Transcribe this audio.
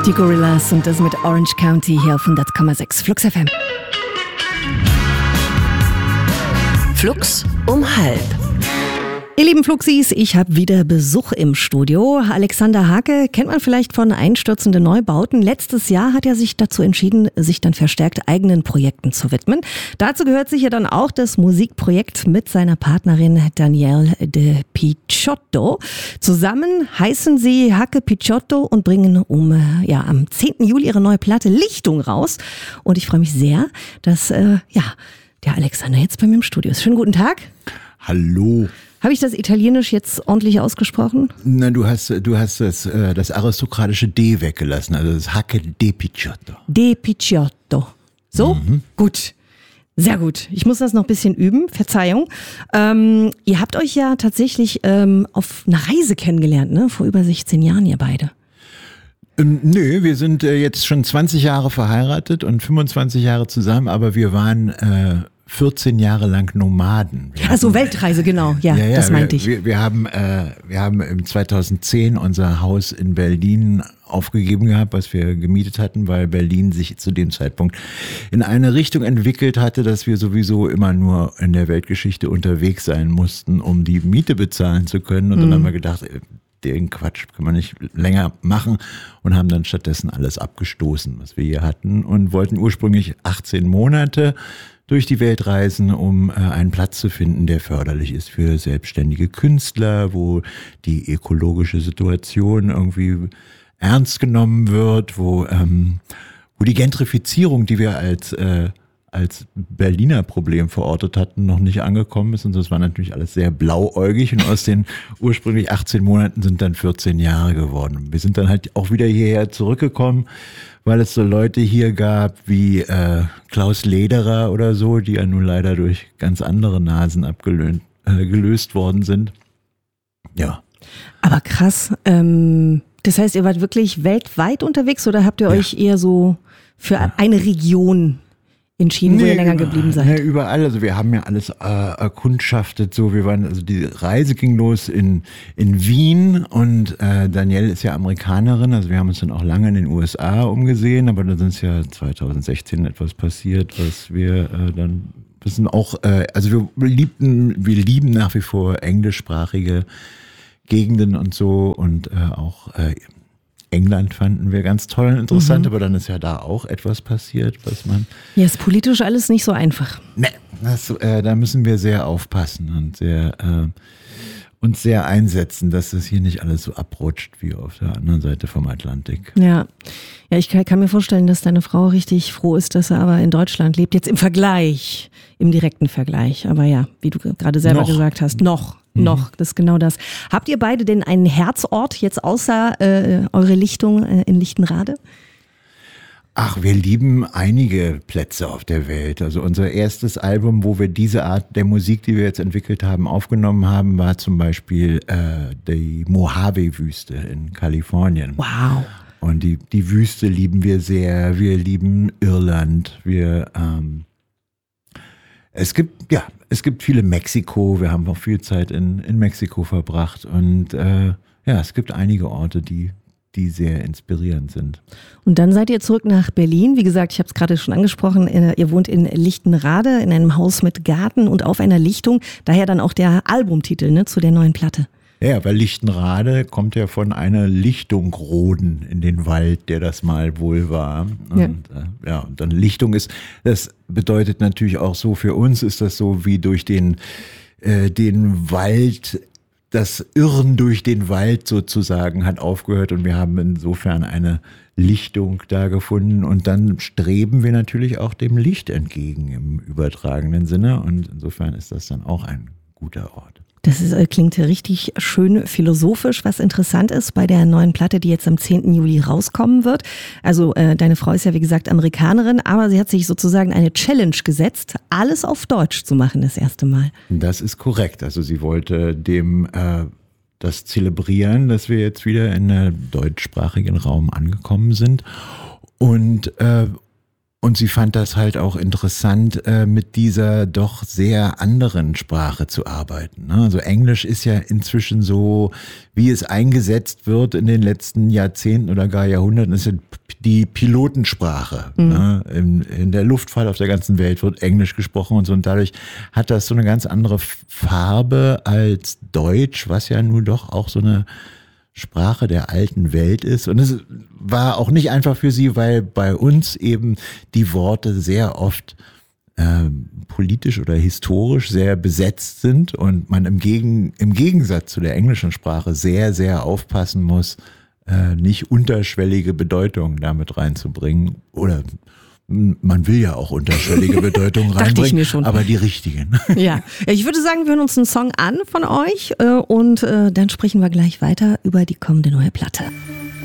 Die Gorillas und das mit Orange County hier auf 100,6 Flux FM. Flux um halb. Ihr lieben Fluxis, ich habe wieder Besuch im Studio. Alexander Hake kennt man vielleicht von Einstürzende Neubauten. Letztes Jahr hat er sich dazu entschieden, sich dann verstärkt eigenen Projekten zu widmen. Dazu gehört sicher dann auch das Musikprojekt mit seiner Partnerin Danielle de Picciotto. Zusammen heißen sie Hake Picciotto und bringen am 10. Juli ihre neue Platte Lichtung raus. Und ich freue mich sehr, dass der Alexander jetzt bei mir im Studio ist. Schönen guten Tag. Hallo. Habe ich das Italienisch jetzt ordentlich ausgesprochen? Na, du hast das aristokratische D weggelassen, also das Hake de Picciotto. De Picciotto. So? Gut. Sehr gut. Ich muss das noch ein bisschen üben. Verzeihung. Ihr habt euch ja tatsächlich auf einer Reise kennengelernt, ne? Vor über 16 Jahren, ihr beide. Nö, wir sind jetzt schon 20 Jahre verheiratet und 25 Jahre zusammen, aber wir waren 14 Jahre lang Nomaden. Also Weltreise, genau. Ja, das meinte ich. Wir haben im 2010 unser Haus in Berlin aufgegeben gehabt, was wir gemietet hatten, weil Berlin sich zu dem Zeitpunkt in eine Richtung entwickelt hatte, dass wir sowieso immer nur in der Weltgeschichte unterwegs sein mussten, um die Miete bezahlen zu können. Und dann haben wir gedacht, den Quatsch kann man nicht länger machen und haben dann stattdessen alles abgestoßen, was wir hier hatten und wollten ursprünglich 18 Monate durch die Welt reisen, um einen Platz zu finden, der förderlich ist für selbstständige Künstler, wo die ökologische Situation irgendwie ernst genommen wird, wo die Gentrifizierung, die wir als Berliner Problem verortet hatten, noch nicht angekommen ist. Und das war natürlich alles sehr blauäugig. Und aus den ursprünglich 18 Monaten sind dann 14 Jahre geworden. Wir sind dann halt auch wieder hierher zurückgekommen, weil es so Leute hier gab wie Klaus Lederer oder so, die ja nun leider durch ganz andere Nasen gelöst worden sind. Ja. Aber krass. Das heißt, ihr wart wirklich weltweit unterwegs oder habt ihr euch eher so für eine Region entschieden, wo ihr länger geblieben seid? Nee, überall. Also wir haben ja alles erkundschaftet. So, die Reise ging los in Wien und Danielle ist ja Amerikanerin. Also wir haben uns dann auch lange in den USA umgesehen, aber dann ist ja 2016 etwas passiert, was wir dann wissen auch. Also wir lieben nach wie vor englischsprachige Gegenden und so und auch England fanden wir ganz toll und interessant, aber dann ist ja da auch etwas passiert, was man... Ja, ist politisch alles nicht so einfach. Nee, da müssen wir sehr aufpassen und uns sehr einsetzen, dass das hier nicht alles so abrutscht wie auf der anderen Seite vom Atlantik. Ja, ich kann mir vorstellen, dass deine Frau richtig froh ist, dass er aber in Deutschland lebt, jetzt im direkten Vergleich. Aber ja, wie du gerade selber gesagt hast, noch, das ist genau das. Habt ihr beide denn einen Herzort jetzt außer eure Lichtung in Lichtenrade? Ach, wir lieben einige Plätze auf der Welt. Also unser erstes Album, wo wir diese Art der Musik, die wir jetzt entwickelt haben, aufgenommen haben, war zum Beispiel die Mojave-Wüste in Kalifornien. Wow. Und die Wüste lieben wir sehr. Wir lieben Irland. Es gibt viele Mexiko. Wir haben auch viel Zeit in Mexiko verbracht. Und es gibt einige Orte, die sehr inspirierend sind. Und dann seid ihr zurück nach Berlin. Wie gesagt, ich habe es gerade schon angesprochen, ihr wohnt in Lichtenrade, in einem Haus mit Garten und auf einer Lichtung. Daher dann auch der Albumtitel zu der neuen Platte. Ja, weil Lichtenrade kommt ja von einer Lichtung Roden in den Wald, der das mal wohl war. Und und dann Lichtung das bedeutet natürlich auch so, für uns ist das so wie durch den Wald, das Irren durch den Wald sozusagen hat aufgehört und wir haben insofern eine Lichtung da gefunden und dann streben wir natürlich auch dem Licht entgegen im übertragenen Sinne und insofern ist das dann auch ein guter Ort. Das klingt richtig schön philosophisch, was interessant ist bei der neuen Platte, die jetzt am 10. Juli rauskommen wird. Also deine Frau ist ja wie gesagt Amerikanerin, aber sie hat sich sozusagen eine Challenge gesetzt, alles auf Deutsch zu machen das erste Mal. Das ist korrekt. Also sie wollte das zelebrieren, dass wir jetzt wieder in einem deutschsprachigen Raum angekommen sind und Und sie fand das halt auch interessant, mit dieser doch sehr anderen Sprache zu arbeiten. Also Englisch ist ja inzwischen so, wie es eingesetzt wird in den letzten Jahrzehnten oder gar Jahrhunderten, ist ja die Pilotensprache. In der Luftfahrt auf der ganzen Welt wird Englisch gesprochen und so. Und dadurch hat das so eine ganz andere Farbe als Deutsch, was ja nun doch auch so eine Sprache der alten Welt ist. Und es war auch nicht einfach für sie, weil bei uns eben die Worte sehr oft politisch oder historisch sehr besetzt sind und man im Gegensatz zu der englischen Sprache sehr, sehr aufpassen muss, nicht unterschwellige Bedeutungen damit reinzubringen. Oder man will ja auch unterschwellige Bedeutungen reinbringen, aber die richtigen. Ja, ich würde sagen, wir hören uns einen Song an von euch und dann sprechen wir gleich weiter über die kommende neue Platte.